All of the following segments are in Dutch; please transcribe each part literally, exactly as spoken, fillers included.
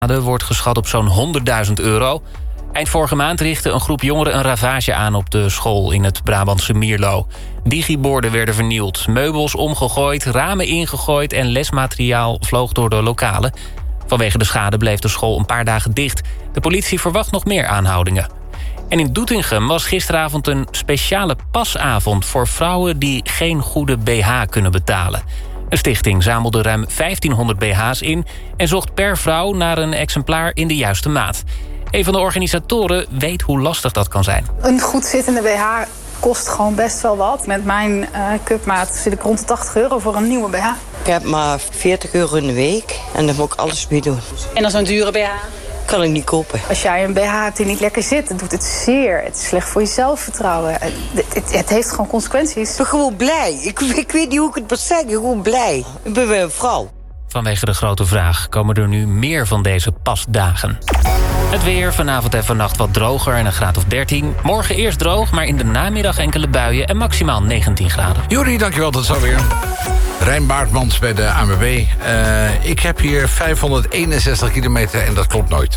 wordt geschat op zo'n honderdduizend euro. Eind vorige maand richtte een groep jongeren een ravage aan op de school in het Brabantse Mierlo. Digiborden werden vernield, meubels omgegooid, ramen ingegooid en lesmateriaal vloog door de lokalen. Vanwege de schade bleef de school een paar dagen dicht. De politie verwacht nog meer aanhoudingen. En in Doetinchem was gisteravond een speciale pasavond voor vrouwen die geen goede B H kunnen betalen. Een stichting zamelde ruim vijftienhonderd B H's in en zocht per vrouw naar een exemplaar in de juiste maat. Een van de organisatoren weet hoe lastig dat kan zijn. Een goed zittende B H kost gewoon best wel wat. Met mijn uh, cupmaat zit ik rond de tachtig euro voor een nieuwe B H. Ik heb maar veertig euro in de week en daar moet ik alles mee doen. En dat is een dure B H? Kan ik niet kopen. Als jij een B H hebt die niet lekker zit, dan doet het zeer. Het is slecht voor je zelfvertrouwen. Het, het, het heeft gewoon consequenties. Ik ben gewoon blij. Ik, ik weet niet hoe ik het moet zeggen. Gewoon blij. Ik ben weer een vrouw. Vanwege de grote vraag komen er nu meer van deze pasdagen. Het weer, vanavond en vannacht wat droger en een graad of dertien. Morgen eerst droog, maar in de namiddag enkele buien en maximaal negentien graden. Jori, dankjewel, tot zo weer. Rijn Baartmans bij de A N W B. Uh, ik heb hier vijfhonderdeenenzestig kilometer en dat klopt nooit.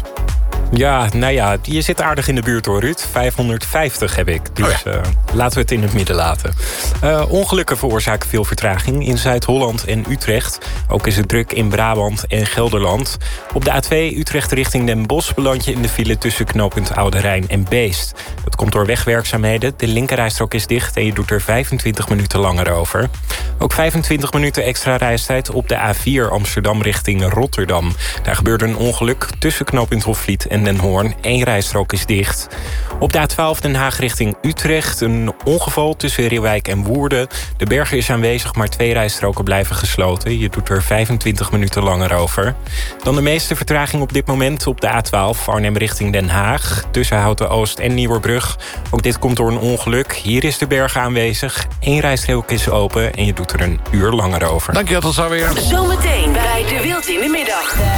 Ja, nou ja, je zit aardig in de buurt hoor, Ruud. vijfhonderdvijftig heb ik, dus oh ja. uh, laten we het in het midden laten. Uh, ongelukken veroorzaken veel vertraging in Zuid-Holland en Utrecht. Ook is het druk in Brabant en Gelderland. Op de A twee Utrecht richting Den Bosch beland je in de file tussen knooppunt Oude Rijn en Beest. Dat komt door wegwerkzaamheden. De linkerrijstrook is dicht en je doet er vijfentwintig minuten langer over. Ook vijfentwintig minuten extra reistijd op de A vier Amsterdam richting Rotterdam. Daar gebeurde een ongeluk tussen knooppunt Hofvliet en Den Hoorn. Eén rijstrook is dicht. Op de A twaalf Den Haag richting Utrecht. Een ongeval tussen Reeuwijk en Woerden. De berger is aanwezig, maar twee rijstroken blijven gesloten. Je doet er vijfentwintig minuten langer over. Dan de meeste vertraging op dit moment op de A twaalf Arnhem richting Den Haag. Tussen Houten Oost en Nieuwerbrug. Ook dit komt door een ongeluk. Hier is de berger aanwezig. Eén rijstrook is open en je doet er een uur langer over. Dankjewel, tot zo weer. Zometeen bij De Wild in de Middag.